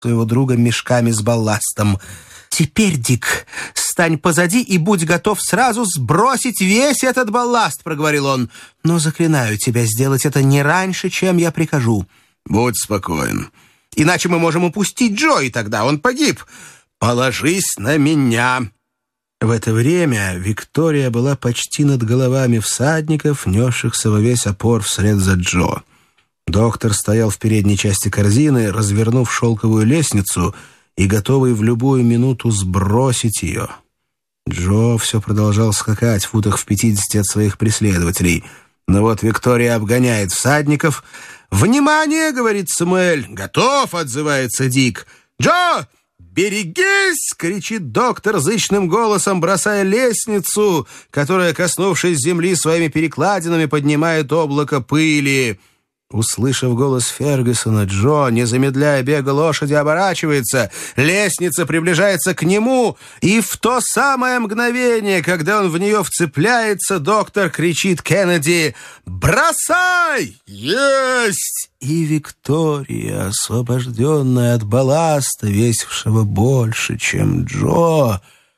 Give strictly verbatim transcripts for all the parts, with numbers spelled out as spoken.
своего друга мешками с балластом. «Теперь, Дик, стань позади и будь готов сразу сбросить весь этот балласт», — проговорил он. «Но заклинаю тебя сделать это не раньше, чем я прикажу». «Будь спокоен. Иначе мы можем упустить Джо, и тогда он погиб. Положись на меня». В это время Виктория была почти над головами всадников, несшихся во весь опор вслед за Джо. Доктор стоял в передней части корзины, развернув шелковую лестницу и готовый в любую минуту сбросить ее. Джо все продолжал скакать в футах в пятидесяти от своих преследователей. Но вот Виктория обгоняет всадников. «Внимание!» — говорит Самуэль. «Готов!» — отзывается Дик. «Джо, берегись!» — кричит доктор зычным голосом, бросая лестницу, которая, коснувшись земли своими перекладинами, поднимает облако пыли. Услышав голос Фергюсона, Джо, не замедляя бега лошади, оборачивается. Лестница приближается к нему, и в то самое мгновение, когда он в нее вцепляется, доктор кричит Кеннеди: «Бросай! Есть!» И Виктория, освобожденная от балласта, весившего больше, чем Джо,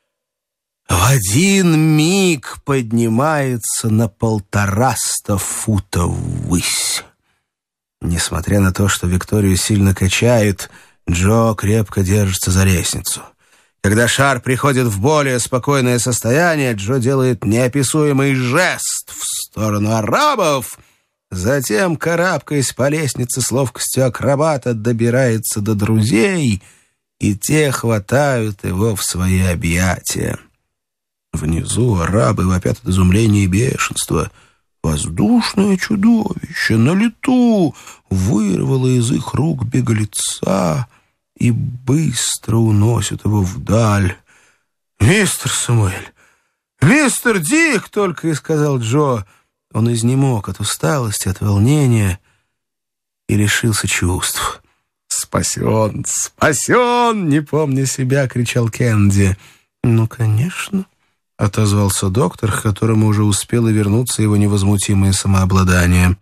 в один миг поднимается на полтораста футов ввысь. Несмотря на то, что Викторию сильно качает, Джо крепко держится за лестницу. Когда шар приходит в более спокойное состояние, Джо делает неописуемый жест в сторону арабов, затем, карабкаясь по лестнице с ловкостью акробата, добирается до друзей, и те хватают его в свои объятия. Внизу арабы вопят от изумления и бешенства. Воздушное чудовище на лету вырвало из их рук беглеца и быстро уносит его вдаль. «Мистер Самуэль! Мистер Дик!» — только и сказал Джо. Он изнемог от усталости, от волнения и лишился чувств. «Спасен! Спасен!» — не помня себя, кричал Кеннеди. «Ну, конечно!» — отозвался доктор, к которому уже успело вернуться его невозмутимое самообладание.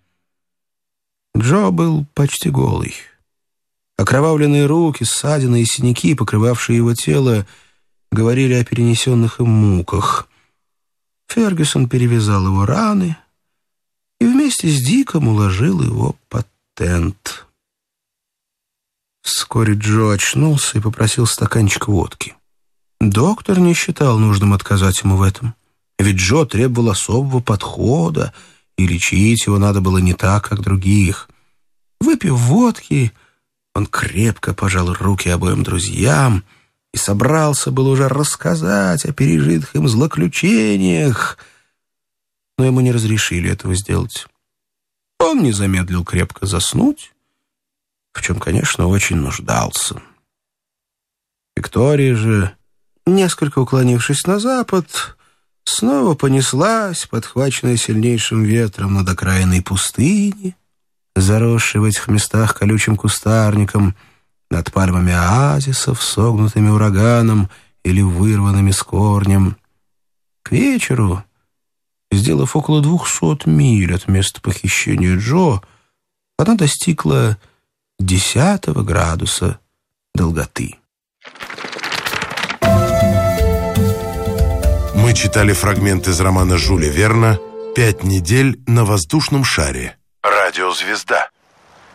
Джо был почти голый. Окровавленные руки, ссадины и синяки, покрывавшие его тело, говорили о перенесенных им муках. Фергюсон перевязал его раны и вместе с Диком уложил его под тент. Вскоре Джо очнулся и попросил стаканчик водки. Доктор не считал нужным отказать ему в этом, ведь Джо требовал особого подхода, и лечить его надо было не так, как других. Выпив водки, он крепко пожал руки обоим друзьям и собрался было уже рассказать о пережитых им злоключениях, но ему не разрешили этого сделать. Он не замедлил крепко заснуть, в чем, конечно, очень нуждался. Виктория же, несколько уклонившись на запад, снова понеслась, подхваченная сильнейшим ветром над окраиной пустыни, заросшей в этих местах колючим кустарником, над пальмами оазисов, согнутыми ураганом или вырванными с корнем. К вечеру, сделав около двухсот миль от места похищения Джо, она достигла десятого градуса долготы. Мы читали фрагмент из романа Жюля Верна «Пять недель на воздушном шаре». Радиозвезда.